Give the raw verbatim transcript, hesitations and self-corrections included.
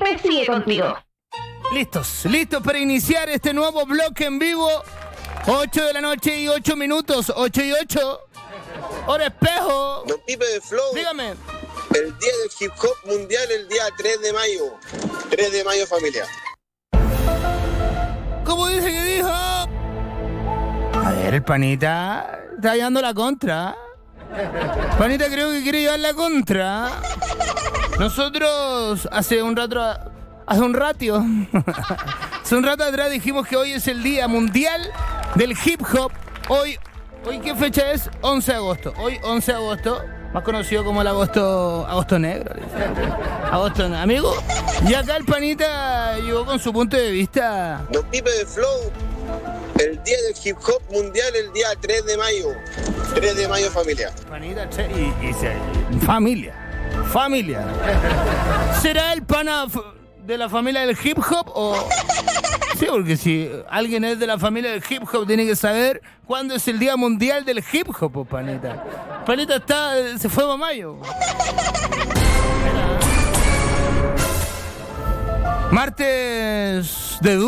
F sigue contigo. Listos, listos para iniciar este nuevo bloque en vivo. ocho de la noche y ocho minutos, ocho y ocho. Hora espejo. Don Pipe de Flow. Dígame. El día del hip hop mundial, el día tres de mayo. tres de mayo, familia. ¿Cómo dice que dijo? A ver, el panita está llevando la contra. Panita creo que quiere llevar la contra. Nosotros hace un rato, hace un ratio, hace un rato atrás dijimos que hoy es el día mundial del hip hop. Hoy, hoy ¿qué fecha es? once de agosto. Hoy once de agosto, más conocido como el agosto, agosto negro. Agosto, amigo. Y acá el panita llegó con su punto de vista. Don Pipe de Flow. El día del hip hop mundial, el día tres de mayo. tres de mayo, familia. Panita, che, y, y, y familia. Familia. ¿Será el pana f- de la familia del hip hop o...? Sí, porque si alguien es de la familia del hip hop tiene que saber cuándo es el día mundial del hip hop, oh, panita. Panita está... se fue a mayo. Martes de